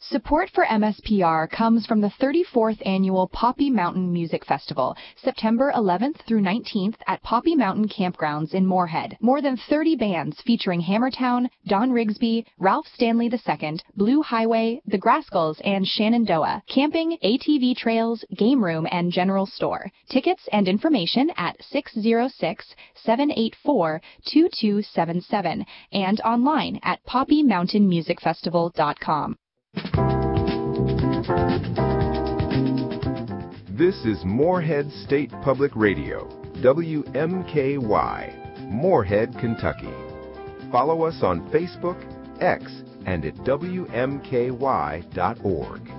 Support for MSPR comes from the 34th Annual Poppy Mountain Music Festival, September 11th through 19th at Poppy Mountain Campgrounds in Moorhead. More than 30 bands featuring Hammertown, Don Rigsby, Ralph Stanley II, Blue Highway, The Grascals, and Shenandoah. Camping, ATV trails, game room, and general store. Tickets and information at 606-784-2277 and online at poppymountainmusicfestival.com. This is Moorhead State Public Radio, WMKY, Moorhead, Kentucky. Follow us on Facebook, X, and at WMKY.org.